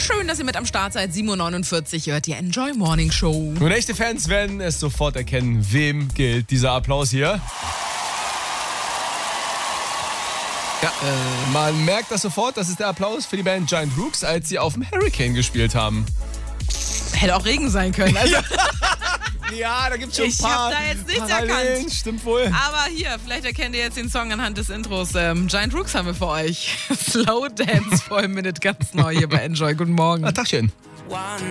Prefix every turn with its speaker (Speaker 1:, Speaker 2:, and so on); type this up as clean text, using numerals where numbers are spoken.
Speaker 1: Schön, dass ihr mit am Start seid. 7.49 Uhr hört ihr Enjoy Morning Show.
Speaker 2: Und echte Fans werden es sofort erkennen, wem gilt dieser Applaus hier. Ja, man merkt das sofort, das ist der Applaus für die Band Giant Rooks, als sie auf dem Hurricane gespielt haben.
Speaker 1: Hätte auch Regen sein können. Also,
Speaker 2: Ja, da gibt's schon ein paar
Speaker 1: Ich hab da jetzt nichts
Speaker 2: Parallelen,
Speaker 1: erkannt.
Speaker 2: Stimmt wohl.
Speaker 1: aber hier, vielleicht erkennt ihr jetzt den Song anhand des Intros. Giant Rooks haben wir für euch. Slow Dance for a Minute, ganz neu hier bei Enjoy. Guten Morgen.
Speaker 2: Tagchen.